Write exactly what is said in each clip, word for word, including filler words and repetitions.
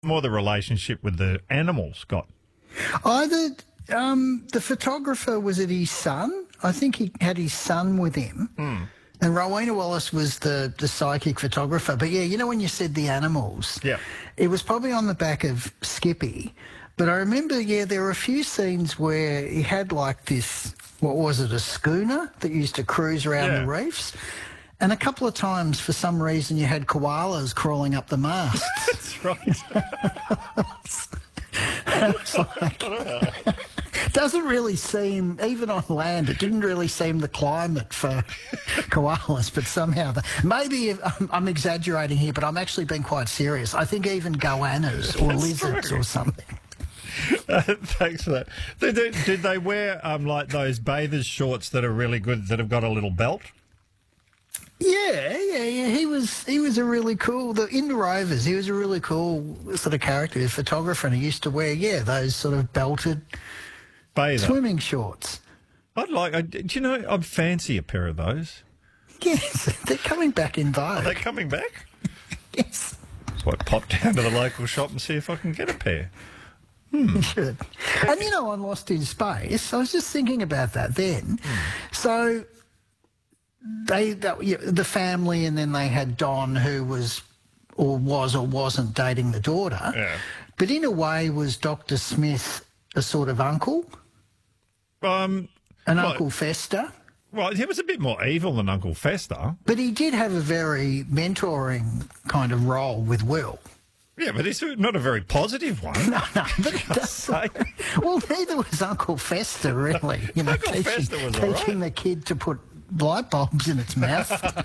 more the relationship with the animal, Scott. Either um, the photographer, was it his son? I think he had his son with him. Mm. And Rowena Wallace was the, the psychic photographer. But, yeah, you know when you said the animals? Yeah. It was probably on the back of Skippy. But I remember, yeah, there were a few scenes where he had, like, this, what was it, a schooner that used to cruise around Yeah. the reefs? And a couple of times, for some reason, you had koalas crawling up the mast. That's right. It's like, doesn't really seem, even on land, it didn't really seem the climate for koalas, but somehow, the, maybe I'm, I'm exaggerating here, but I'm actually being quite serious. I think even goannas or That's lizards true. or something. Uh, thanks for that. Did they, did they wear um, like those bathers shorts that are really good, that have got a little belt? Yeah, yeah, yeah. He was he was a really cool, the, in the Rovers, he was a really cool sort of character, a photographer, and he used to wear, yeah, those sort of belted Bather. swimming shorts. I'd like, I, do you know, I'd fancy a pair of those. Yes, they're coming back in vogue. Are they coming back? Yes. So I pop down to the local shop and see if I can get a pair. Hmm. You should. And, you know, on Lost in Space, I was just thinking about that then. Hmm. So they, that, yeah, the family, and then they had Don, who was or was or wasn't dating the daughter. Yeah. But in a way, was Doctor Smith a sort of uncle? Um, An well, Uncle Fester? Well, he was a bit more evil than Uncle Fester. But he did have a very mentoring kind of role with Will. Yeah, but it's not a very positive one. No, no, but it does. say. Well, neither was Uncle Fester, really. You know, Uncle teaching, Fester was all teaching right. the kid to put light bulbs in its mouth.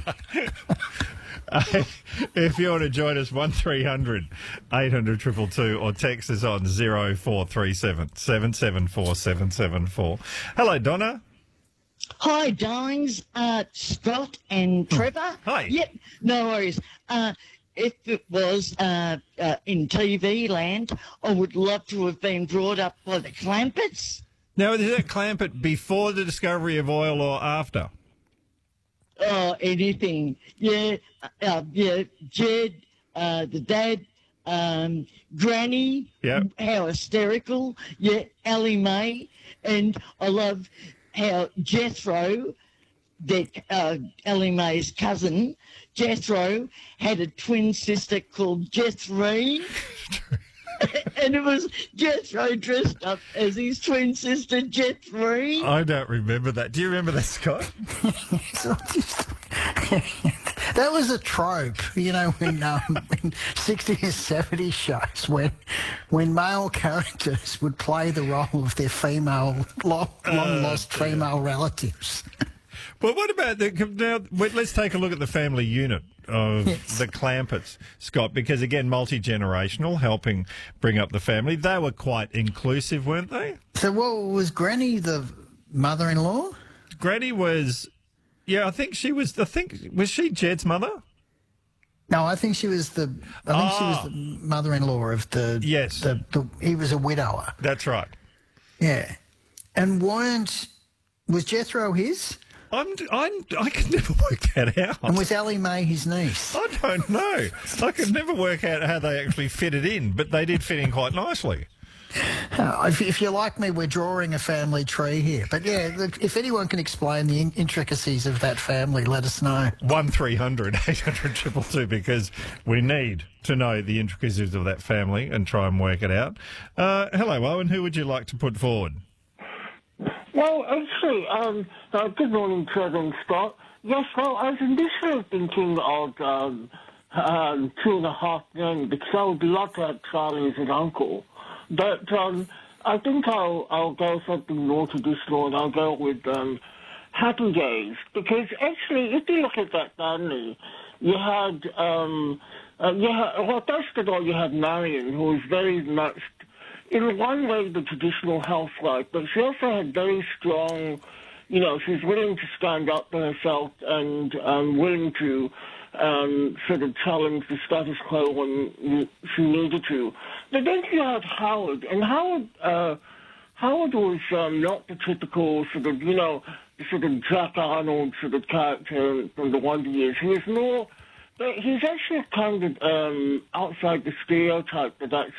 Uh, if you want to join us, one three hundred eight hundred two two two or text us on zero four three seven seven seven four seven seven four. Hello, Donna. Hi, darlings, uh, Scott and Trevor. Hi. Yep, no worries. Uh, if it was uh, uh, in T V land, I would love to have been brought up by the Clampets. Now, is that Clampett before the discovery of oil or after? Oh, anything. Yeah, uh, yeah, Jed, uh, the dad, um, Granny, Yep. how hysterical. Yeah, Ellie Mae. And I love how Jethro, that uh, Ellie Mae's cousin, Jethro, had a twin sister called Jethreen. And it was Jethro dressed up as his twin sister, Jethreen. I don't remember that. Do you remember that, Scott? So just- that was a trope, you know, in, um, in sixties, seventies shows when when male characters would play the role of their female, long, long lost dear. female relatives. Well, what about the... Now, wait, let's take a look at the family unit of Yes. the Clampetts, Scott, because, again, multi-generational, helping bring up the family. They were quite inclusive, weren't they? So, what was Granny the mother-in-law? Granny was... Yeah, I think she was... I think... Was she Jed's mother? No, I think she was the. I think she was Ah. the mother-in-law of the. Yes. The, the, he was a widower. That's right. Yeah, and weren't was Jethro his? I'm, I'm, I could never work that out. And was Ellie Mae his niece? I don't know. I could never work out how they actually fitted in, but they did fit in quite nicely. Uh, if, if you're like me, we're drawing a family tree here. But yeah, look, if anyone can explain the in- intricacies of that family, let us know. one three hundred eight hundred two two two, because we need to know the intricacies of that family and try and work it out. Uh, hello, Owen. Who would you like to put forward? Well, actually, um, uh, good morning, Trevor and Scott. Yes, well, I was initially thinking of um, um, Two and a Half Men because I would love to have Charlie as an uncle. But um, I think I'll, I'll go something more traditional, and I'll go with um, Happy Days. Because actually, if you look at that family, you had, um, uh, you had well, first of all, you had Marion, who was very much, in one way, the traditional housewife, but she also had very strong, you know, she was willing to stand up for herself and um, willing to um, sort of challenge the status quo when she needed to. But then you had Howard, and Howard, uh, Howard was um, not the typical sort of, you know, sort of Jack Arnold sort of character from the Wonder Years. He was more But he's actually kind of um, outside the stereotype that that's